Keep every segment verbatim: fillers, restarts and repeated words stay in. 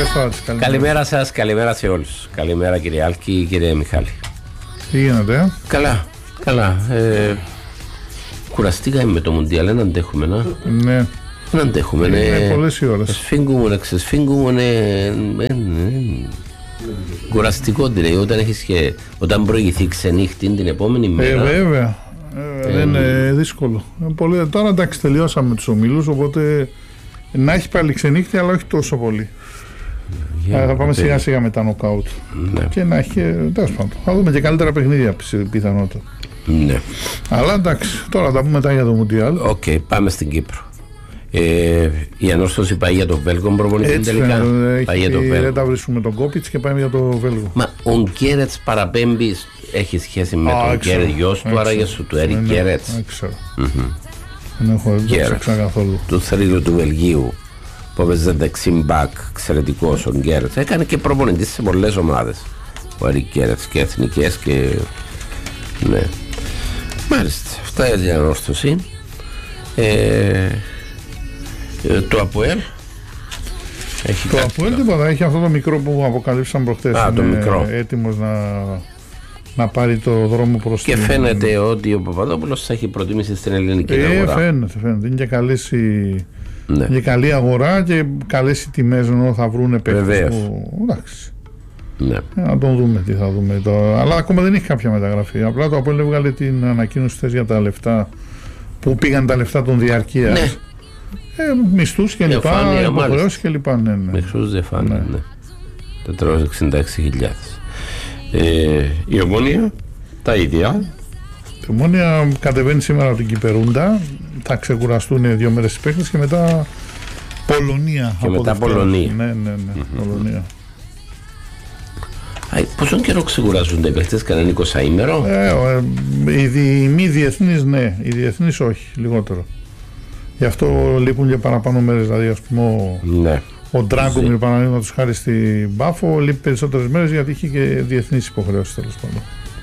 Καλημέρα σας, καλημέρα σε όλους. Καλημέρα κύριε Άλκη, κύριε Μιχάλη. Τι γίνεται? Καλά, καλά. Ε, κουραστήκαμε με το Μουντιάλ, δεν αντέχουμε να. Ναι. Δεν αντέχουμε. Είναι ναι. πολλές οι ώρες. Σφίγγουμε, ξεσφίγγουμε. Κουραστικό δηλαδή, όταν, έχεις και, όταν προηγηθεί ξενύχτη την επόμενη μέρα. Ε, βέβαια. Ε, δεν είναι δύσκολο. Ε, πολύ, τώρα εντάξει, τελειώσαμε τους ομίλους, οπότε να έχει πάλι ξενύχτη, αλλά όχι τόσο πολύ. Yeah, θα πάμε okay. σιγά σιγά με τα νοκάουτ. Ναι. Και να έχει. Τέλος πάντων. Θα δούμε και καλύτερα παιχνίδια πιθανότητα. Ναι. Αλλά εντάξει, τώρα θα πούμε μετά για το Μουντιάλ. Οκ, okay, πάμε στην Κύπρο. Ε, η ανόρθωση πάει για το Βέλγο προπονητή τελικά. Πάει για το Βέλγο. Δεν τα βρίσκουμε τον Κόπιτς και πάμε για το Βέλγο. Μα ο Γκέρετς παραπέμπει, έχει σχέση με τον Γκέρετ, γιος του, άραγε σου του Έρικ Γκέρετς. Δεν ξέρω. Δεν έχω δει καθόλου. Του θρύλου του Βελγίου που έπαιζε δεξί μπακ, εξαιρετικός ο Γκέρετς. Έκανε και προπονητής σε πολλές ομάδες. Ο Έρικ Γκέρετς και εθνικές και. Ναι. Μάλιστα, αυτά για την ανόρθωση. Ε, το ΑΠΟΕΛ έχει το ΑΠΟΕΛ τίποτα, έχει αυτό το μικρό που αποκαλύψαν προχτές. Α, το μικρό. Έτοιμος να, να πάρει το δρόμο προς και την... φαίνεται ότι ο Παπαδόπουλος θα έχει προτίμηση στην ελληνική ε, αγορά. Φαίνεται, φαίνεται. Είναι και καλές η... ναι. Είναι καλή αγορά και καλές οι τιμές, ενώ θα βρούνε παίκτες που... εντάξει. Ναι. Να τον δούμε τι θα δούμε τώρα. Αλλά ακόμα δεν έχει κάποια μεταγραφή. Απλά το ΑΠΟΕΛ έβγαλε την ανακοίνωση θες για τα λεφτά που πήγαν τα λεφτά των διαρκείας. Ναι. Ε, μισθούς και λοιπά, υποχρεώσεις και λοιπά. Ναι, ναι. Μισθούς δεν φάνε, ναι. ναι. τετρακόσιες εξήντα έξι χιλιάδες. Ε, η Ομόνια, τα ίδια. Η Ομόνια κατεβαίνει σήμερα από την Κυπερούντα. Θα ξεκουραστούν δύο μέρες οι παίκτες και μετά Πολωνία. Και μετά Πολωνία. Ναι, ναι, ναι. Mm-hmm. Πολωνία. Πόσον καιρό ξεκουράζονται οι παίκτες, κανένα εικοσαήμερο? Ε, ε, οι, οι μη διεθνείς ναι, οι διεθνείς όχι, λιγότερο. Γι' αυτό λείπουν και παραπάνω μέρες. Δηλαδή, ας πούμε, ο, ναι. ο Ντράγκομιρ, παραδείγματος χάρη στην Μπάφο, λείπει περισσότερες μέρες γιατί είχε και διεθνείς υποχρεώσεις τέλος πάντων.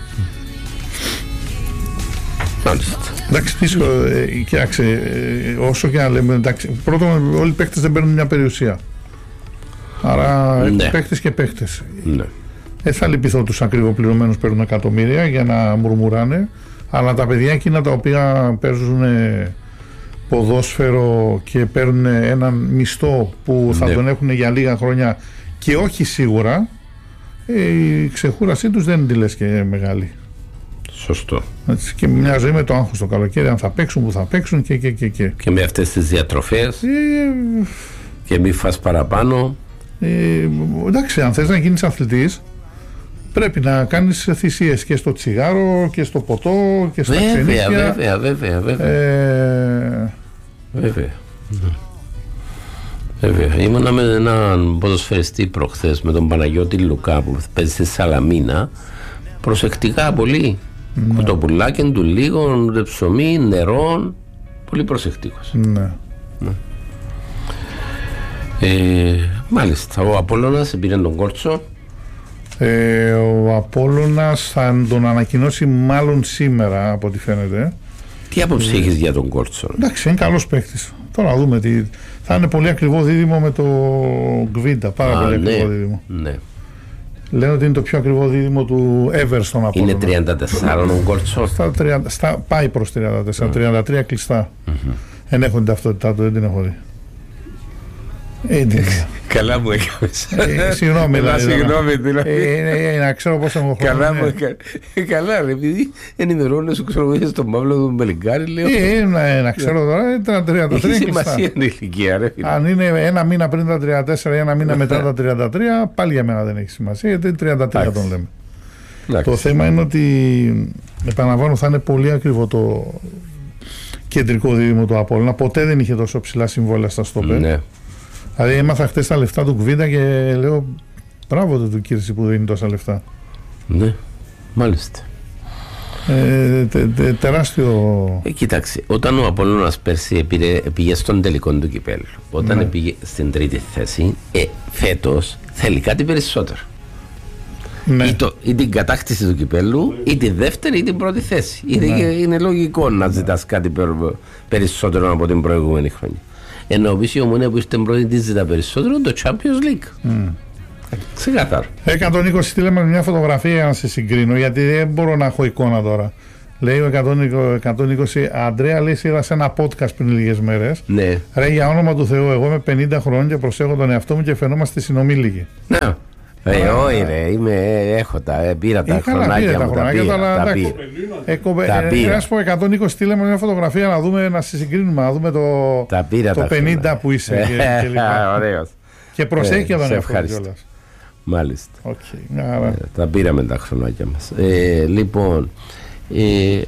Μάλιστα. Εντάξει, δύσκολο. Ε, κοιτάξτε, ε, όσο και να λέμε, εντάξει, πρώτον, όλοι οι παίκτες δεν παίρνουν μια περιουσία. Άρα, ναι. παίκτες και παίκτες. Ναι. Δεν θα λυπηθώ τους ακριβοπληρωμένους παίρνουν εκατομμύρια για να μουρμουράνε, αλλά τα παιδιά εκείνα τα οποία παίζουν ποδόσφαιρο και παίρνουν έναν μισθό που θα ναι. τον έχουν για λίγα χρόνια και όχι σίγουρα, η ξεχούρασή τους δεν τη λες και μεγάλη. Σωστό. Έτσι, και μια ζωή με το άγχος το καλοκαίρι, αν θα παίξουν, που θα παίξουν και και και. Και, και με αυτές τις διατροφές ε, και μη φας παραπάνω. Ε, εντάξει, αν θες να γίνεις αθλητής, πρέπει να κάνεις θυσίες και στο τσιγάρο και στο ποτό και στα βέβαια, ξενύχια. Βέβαια, βέβαια, βέβαια. Ε... Βέβαια. Βέβαια. Ήμουνα με έναν ποδοσφαιριστή προχθές, με τον Παναγιώτη Λουκά που παίζει στη Σαλαμίνα. Προσεκτικά πολύ. Ναι. Κοτοπουλάκια του λίγο, ψωμί, νερό. Πολύ προσεκτικός. Ναι. Ναι. Ε, μάλιστα. Ο Απόλλωνας πήρε τον Κόρτσο. Ε, ο Απόλλωνας θα τον ανακοινώσει μάλλον σήμερα από ό,τι φαίνεται. Τι άποψη έχεις για τον Κόρτσο? Εντάξει, είναι καλός παίκτης. Τώρα δούμε τι. Θα είναι πολύ ακριβό δίδυμο με το Γκβίντα. Πάρα Α, πολύ ναι, ακριβό δίδυμο. Ναι. Λένε ότι είναι το πιο ακριβό δίδυμο του ever στον Απόλλωνα. Είναι τριάντα τέσσερα ο Κόρτσο. Στα τριάντα, στα, πάει προς τριάντα τέσσερα, mm. τριάντα τρία κλειστά. Mm-hmm. Δεν έχουν την ταυτότητά του, δεν την έχω δει. Ε, καλά μου έκαμες. Ε, συγγνώμη, δηλαδή. Συγγνώμη, δηλαδή. Ε, ε, να ξέρω πώς έχω χρόνο. Καλά μου έκαμες. Καλά, ρε, επειδή ενημερώνω σου ξέρω στον Παύλο του Μπελιγκάρη, λέω. Ε, να, να ξέρω τώρα, ήταν τριάντα τρία. Έχει σημασία την ηλικία, ρε. Αν είναι ένα μήνα πριν τα τριάντα τέσσερα ή ένα μήνα μετά τα τριάντα τρία, πάλι για μένα δεν έχει σημασία, γιατί τριάντα τρία τον λέμε. Το θέμα είναι ότι, επαναλαμβάνω, θα είναι πολύ ακριβό το κεντρικό δίδυμο του Απόλλωνα. Ποτέ δεν είχε τόσο ψηλά συμβόλαια στα στόπερ. Ναι. Δηλαδή έμαθα χτες τα λεφτά του Γκβίντα και λέω μπράβο του Κύρση που δίνει τόσα λεφτά. Ναι, μάλιστα. Ε, τε, τε, τεράστιο. Ε, κοίταξε, όταν ο Απόλλωνας πέρσι πήγε, πήγε στον τελικό του κυπέλλου, όταν ναι. πήγε στην τρίτη θέση, ε, φέτος θέλει κάτι περισσότερο. Ναι. Ή, το, ή την κατάκτηση του κυπέλλου, ή τη δεύτερη ή την πρώτη θέση. Ναι. Είναι, είναι λογικό να ζητάς κάτι περισσότερο από την προηγούμενη χρονιά. Ενώ πεις η Ομόνια που ήρθε πρώτη της ζητά περισσότερο το Champions League. Mm. Ξεκάθαρο. εκατόν είκοσι στείλαμε μια φωτογραφία για να σε συγκρίνω, γιατί δεν μπορώ να έχω εικόνα τώρα. Λέει ο εκατόν είκοσι, Αντρέα, λέει, είδα σε ένα podcast πριν λίγες μέρες. Ναι. Ρε, για όνομα του Θεού, εγώ είμαι πενήντα χρόνων και προσέχω τον εαυτό μου και φαινόμαστε συνομήλικοι. Ναι. Ε, όχι ρε, είμαι, έχω τα, πήρα τα χρονάκια μου, τα πήρα. Τα πήρα. Να σου πω, εκατόν είκοσι στείλαμε μια φωτογραφία να δούμε, να σε συγκρίνουμε, να δούμε το πενήντα που είσαι και λοιπά. Ωραίος. Και προσέχει και τον εαυτό κιόλας. Μάλιστα. Okay. Ε, τα πήραμε τα χρονάκια μας. Ε, λοιπόν, ε,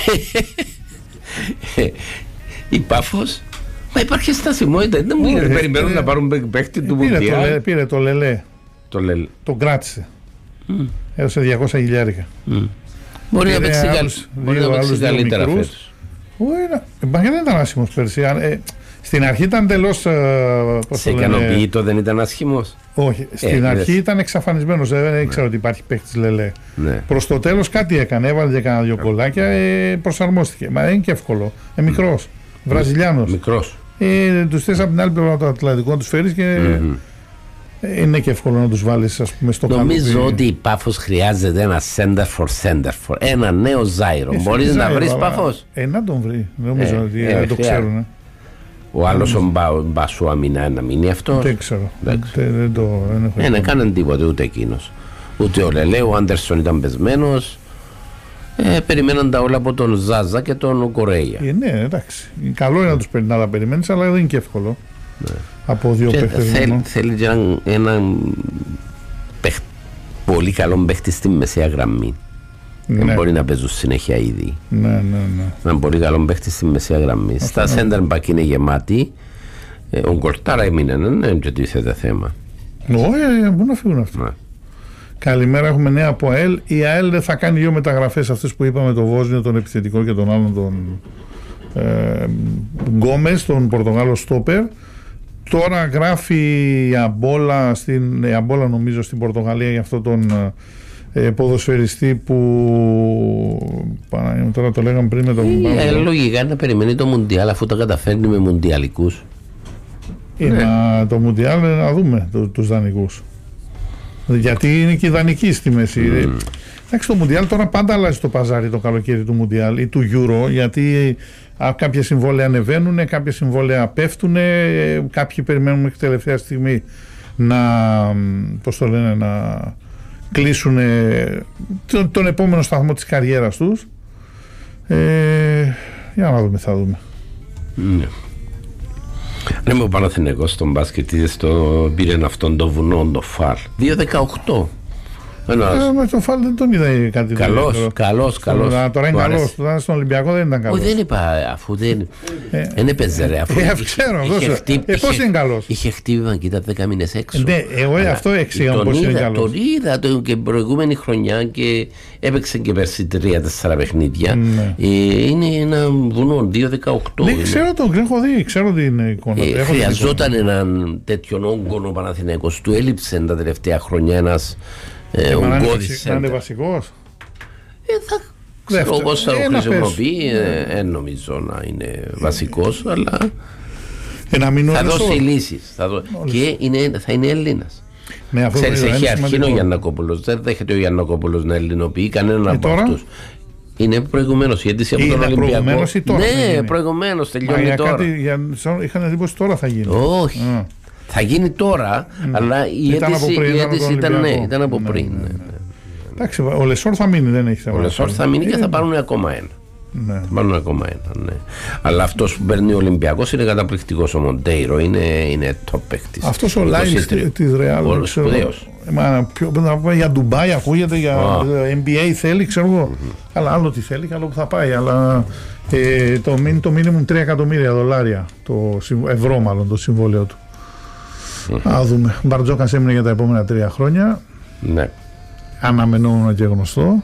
η Πάφος, μα υπάρχει στασιμότητα. Δεν μου γίνεται, περιμένουν να πάρουν παίχτη του Μουντιάλ. Πήρε το Λελέ. Το λελ... Τον κράτησε. Mm. Έδωσε διακόσια χιλιάρικα. Mm. Μπορεί να παίξει καλύτερα φέτος. Μα δεν ήταν άσχημος πέρσι. Ε, στην αρχή ήταν τελώς. Ε, σε ικανοποιεί το δεν ήταν άσχημος. Όχι. Στην ε, αρχή ήταν εξαφανισμένος. Δεν ναι. ήξερα ότι υπάρχει παίκτης Λελέ. Ναι. Προς το τέλος κάτι έκανε. Έβαλε και κανένα δυο κολλάκια. Ε, προσαρμόστηκε. Μα δεν είναι και εύκολο. Ε, μικρός. Mm. Βραζιλιάνος. Μικρός. Ε, τους θες από την άλλη πλευρά του Ατλαντικού να τους φέρεις και. Mm-hmm. Είναι και εύκολο να τους βάλεις, ας πούμε, στο Νομίζω καλούπι. ότι η Πάφος χρειάζεται ένα center for center for. Ένα νέο Ζάιρο. Μπορείς να βρεις Πάφος? Ε, να τον βρει. Νομίζω ε, ότι ε, ε, το ξέρουν. Ο άλλος ο Μπασού Αμινά να μείνει αυτό. Δεν ξέρω. Δεν, δεν το δεν ε, έκαναν τίποτε ούτε εκείνος. Ούτε ο Λελέ, ο Άντερσον ήταν πεσμένος. Ε, περιμέναν τα όλα από τον Ζάζα και τον Κορέια. Ε, ναι, εντάξει. Καλό είναι να τους παίρνει να τα περιμένεις, αλλά δεν είναι και εύκολο. Ναι. Από δύο παίχτες. Θέλει, θέλει και έναν ένα παιχ, πολύ καλό παίχτη στη μεσαία γραμμή. Ναι. Δεν μπορεί να παίζουν συνέχεια ήδη. Ναι, ναι, ναι. Έναν πολύ καλό παίχτη στη μεσαία γραμμή. Αυτό στα ναι. center back είναι γεμάτη. Ε, ο Γκορτάρα έμεινε, δεν είναι και τίθεται θέμα. Όχι, μπορούν να φύγουν αυτοί. Ναι. Καλημέρα, έχουμε νέα από ΑΕΛ. Η ΑΕΛ θα κάνει δύο μεταγραφές, αυτές που είπαμε, τον Βόσνιο, τον επιθετικό και τον άλλον, τον ε, Γκόμες, τον Πορτογάλο στόπερ. Τώρα γράφει η Αμπόλα, στην, η Αμπόλα νομίζω στην Πορτογαλία για αυτόν τον ε, ποδοσφαιριστή που παρά, τώρα το λέγαμε πριν με τον ε, λογικά να περιμένει το Μουντιάλ αφού τα καταφέρνει με Μουντιαλικούς. Ε, ναι. Μα το Μουντιάλ να δούμε το, τους δανεικούς. Γιατί είναι και δανεικοί στη μέση. Mm. Εντάξει, το Μουντιάλ τώρα πάντα αλλάζει το παζάρι το καλοκαίρι του Μουντιάλ ή του Euro, γιατί α, κάποια συμβόλαια ανεβαίνουν, κάποια συμβόλαια πέφτουν, κάποιοι περιμένουν μέχρι τελευταία στιγμή να, πώς το λένε, να κλείσουν τον, τον επόμενο σταθμό της καριέρας τους. Ε, για να δούμε, θα δούμε. Mm. Λέμε ο Παναθηναίκος στον μπάσκετ στο πήρε αυτόν το βουνό, το Φαλ. δύο δεκαοκτώ. Ε, με το Φαλ δεν τον είδα κάτι τέτοιο. Καλός, καλός, καλός. Τώρα είναι καλός. Τώρα στον Ολυμπιακό δεν ήταν καλός. Όχι, δεν είπα, αφού δεν. Δεν έπαιζε ρε. Ε, ξέρω, πώς είναι καλός. Είχε χτύπημα και ήταν δέκα μήνες έξω. Ναι, εγώ αυτό εξήγαμε πώς είναι καλός. Τον είδα τον και προηγούμενη χρονιά και έπαιξε και πέρσι τρία τέσσερα παιχνίδια. Είναι ένα βουνό, δύο δεκαοκτώ. Ναι, ξέρω τον, έχω δει, ξέρω την εικόνα. Χρειαζόταν έναν τέτοιον όγκο ο Παναθηναίκος. Του έλειψε τα τελευταία χρόνια ένας. Ε, να είναι βασικός. Ε, θα ξέρω πώς θα το χρησιμοποιεί. Δεν ε, νομίζω να είναι βασικός, αλλά ε, θα δώσει λύσεις. Θα δω... Και είναι, θα είναι Έλληνας. Ναι, ξέρεις, έχει αρχήν ο Γιαννακόπουλος. Δεν δέχεται ο Γιαννακόπουλος να ελληνοποιεί κανέναν από αυτούς. Είναι προηγουμένως η αίτηση από τον Ολυμπιακό. Προηγουμένως ή τώρα? Ναι, προηγουμένως, τελειώνει τώρα. Κάτι, για, είχαν εντύπωση τώρα θα γίνει. Όχι. Mm. Θα γίνει τώρα, mm. αλλά η ήταν αίτηση, πριν, η αίτηση ήταν, ήταν, ναι, ήταν από ναι, πριν. Ναι, ναι, ναι. Εντάξει, ο Λεσόρ θα μείνει, δεν έχει θέμα. Ο Λεσόρ θα μείνει και θα πάρουν ακόμα ένα. Ναι. Θα πάρουν ακόμα ένα, ναι. Αλλά αυτός που παίρνει ο Ολυμπιακός είναι καταπληκτικός. Ο Μοντέιρο είναι, είναι top παίκτης. Αυτός ο Λάινς της Ρεάλ. Ο σπουδαίος. Για Ντουμπάι ακούγεται, για oh. N B A θέλει, ξέρω εγώ. Mm-hmm. Αλλά άλλο τι θέλει και άλλο που θα πάει. Αλλά ε, το, το μίνιμουμ τρία εκατομμύρια δολάρια, το, ευρώ μάλλον, το συμβόλαιο του. Να δούμε. Ο Μπαρτζόκας έμεινε για τα επόμενα τρία χρόνια. Ναι. Αναμενόμενο και γνωστό.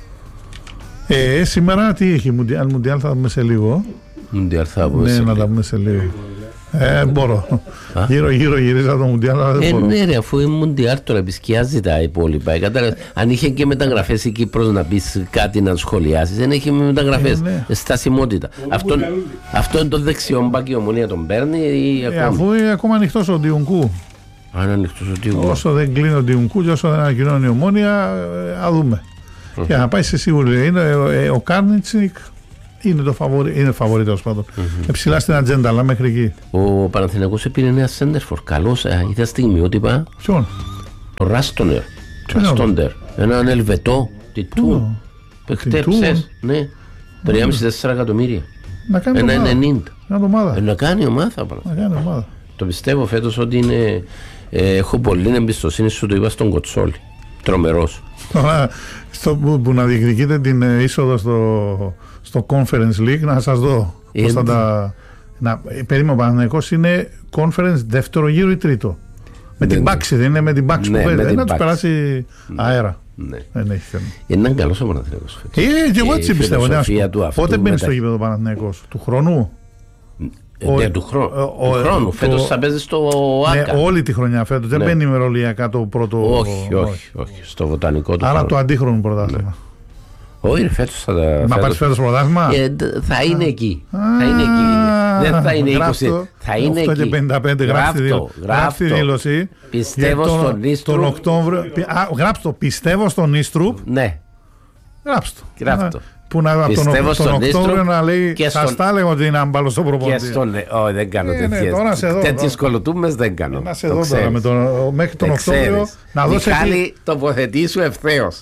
Ε, σήμερα τι έχει, Μουντιάλ, Μουντιάλ θα δούμε σε λίγο. Μουντιάλ θα δούμε ναι, σε να λίγο. τα πούμε σε λίγο. Ε, μπορώ. Γύρω-γύρω γυρίζα το Μουντιάλ, αλλά δεν ε, μπορώ. Ναι, ρε, αφού η Μουντιάλ τώρα επισκιάζει τα υπόλοιπα. Αν είχε και μεταγραφές η Κύπρος να πεις κάτι να σχολιάσεις, δεν έχει μεταγραφές. Ε, ναι. Στασιμότητα. Αυτό, αυτό είναι το δεξιό μπακ η Ομονία τον παίρνει. Ή ε, αφού είναι ακόμα ανοιχτός ο Διουνκού. Αν ανοιχτός ο Διουνκού. Όσο δεν κλείνει ο Διουνκού και όσο δεν ανακοινώνει η Ομόνια, α δούμε. Mm-hmm. Και να πάει σε σίγουρη. Είναι ε, ο Κάρνιτσικ. Είναι το φαβορί, είναι φαβορί τέλος πάντων. Mm-hmm. Εψηλά στην ατζέντα, αλλά μέχρι εκεί. Ο Παναθηναϊκός πήρε ένα σέντερφορ. Καλός, είδα στιγμιότυπα. Ποιον? Το Ράστονερ. Ράστοντερ. Έναν Ελβετό. Τιτού. Παιχτέψες. Ναι. τρία κόμμα τέσσερα εκατομμύρια. Να κάνει ένα ομάδα. ενενήντα. Να, ομάδα. να κάνει ομάδα. Να κάνει ομάδα. Το πιστεύω φέτος ότι είναι. Ε, έχω πολύ εμπιστοσύνη σου, το είπα στον Κοτσόλη. Τρομερός. Στο που, που να διεκδικείτε την είσοδο στο, στο Conference League, να σας δω πώς θα τα... Να, περίμενο, ο Παναθηναϊκός είναι Conference δεύτερο γύρο ή τρίτο. Με την μπάξη, δεν είναι με την μπάξη που παίρνει. Να τους περάσει αέρα. Δεν έχει θέμα. Είναι καλός ο Παναθηναϊκός φέτος. Ε, και εγώ έτσι πιστεύω. Πότε μπαίνει στο γήπεδο ο Παναθηναϊκός? Του χρόνου? Ναι, του χρόνου. Φέτος θα παίζει στο ΆΚΑ. Ναι, όλη τη χρονιά φέτος. Δεν μπαίνει ημερολογιακά το πρώτο. Όχι, όχι, όχι. Στο βοτανικό του. Άρα το αντίχρονο πρωτάθλημα. Όχι, φέτος θα τα. Μα πάρει φέτος πρωτάθλημα. Θα είναι εκεί. Θα είναι εκεί. Δεν θα είναι είκοσι. Θα είναι εκεί. οκτώ και πενήντα πέντε. Γράφει τη δήλωση. Πιστεύω στον Ίστρουπ. Γράψτε το. Πιστεύω στον Ίστρουπ. Ναι. Γράψτε το. Που να από τον, τον Οκτώβριο να λέει θα στα έλεγα ότι είναι άμπαλος στο προπονητή. Όχι, δεν κάνω τέτοιες τέτοιες κολοτούμες, δεν κάνω. Να σε δω τώρα με τον, μέχρι τον Οκτώβριο να δώσει. Μιχάλη, τοποθετήσου ευθέως.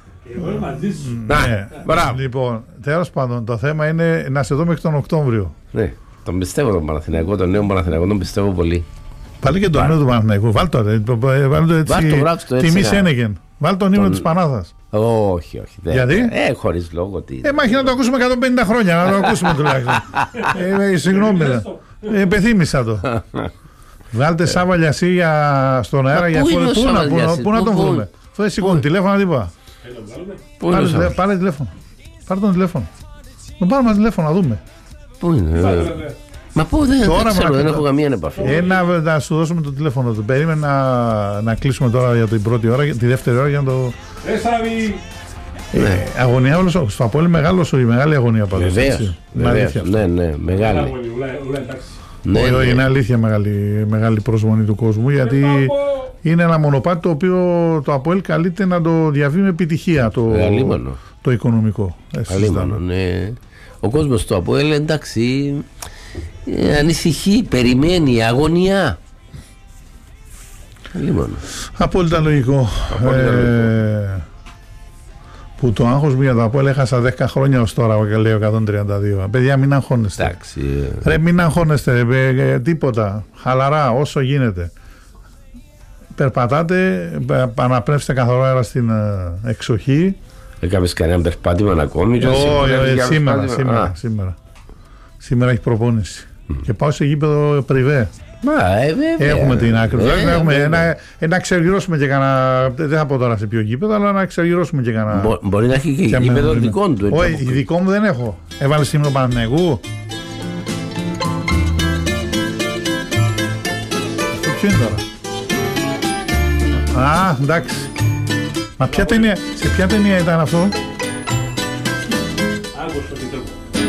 Ναι, λοιπόν, τέλος πάντων, το θέμα είναι να σε δω μέχρι τον Οκτώβριο. Ναι, τον πιστεύω τον Παναθηναϊκό, τον νέο Παναθηναϊκό, τον πιστεύω πολύ. Πάλι και τον νέο του Παναθηναϊκού, βάλ' το έτσι, τιμή Σένεγεν. Βάλ' τον ύμνο της Πανάθας. Όχι, όχι. Δεν. Γιατί? Ε, χωρίς λόγο. Τι... Ε, μα έχει να το ακούσουμε εκατόν πενήντα χρόνια, να το ακούσουμε τουλάχιστον. ε, συγγνώμη, ε, πεθύμησα το. Βγάλτε Σάβα Λιασίγια στον αέρα για αυτό. Πού να τον βρούμε? Αυτό δεν σηκώνει τηλέφωνο, τίποτα. Πάρε τηλέφωνο. Πάρε τον τηλέφωνο. Τον πάρουμε τηλέφωνο να δούμε. Πού είναι? Μα πού δεν, τώρα δεν ξέρω, δεν έχω καμία επαφή. Ένα, να σου δώσουμε το τηλέφωνο του. Περίμενε να, να κλείσουμε τώρα για την πρώτη ώρα, τη δεύτερη ώρα για να το. Ε, αγωνία όλος, στο Απόλλη μεγάλος, η μεγάλη αγωνία πάντως. Βεβαίως, ναι, ναι, μεγάλη. Ναι, ναι. Είναι αλήθεια μεγάλη, μεγάλη προσμονή του κόσμου, γιατί είναι ένα μονοπάτι το οποίο το Απόλλη καλείται να το διαβεί με επιτυχία το, το οικονομικό. Αλίμονο, ναι. Ο κόσμος του Απόλλη, εντάξει, ε, ανησυχεί, περιμένει, αγωνιά. Αλίμονο. Απόλυτα λογικό. Απόλυτα ε, λογικό. Που το άγχος μου για το Απόλλη έχασα δέκα χρόνια ως τώρα, και λέω εκατόν τριάντα δύο. Παιδιά, μην αγχώνεστε. Εντάξει. Ρε, μην αγχώνεστε, ε, τίποτα. Χαλαρά, όσο γίνεται. Περπατάτε, αναπνεύστε καθόλου αέρα στην ε, εξοχή. Έκαμες κανένα περπάτημα ακόμη? Όχι, ε, σήμερα, σήμερα, σήμερα. Σήμερα έχει προπόνηση. Mm. Και πάω σε γήπεδο πριβέ. Μα, ε, βέβαια. Έχουμε την άκρη. Ε, έχουμε ένα, ένα εξεργυρώσουμε και κανένα. Δεν θα πω τώρα σε ποιο γήπεδο, αλλά να εξεργυρώσουμε και κανένα. Μπο, μπορεί να έχει και γήπεδο δικό του. Όχι, δικό μου δεν έχω. Έβαλε σήμερα Παναθηναϊκού. Αυτό ποιο είναι τώρα? Α, εντάξει. Μα ποια ταινία, σε ποια ταινία ήταν αυτό? Άγγος το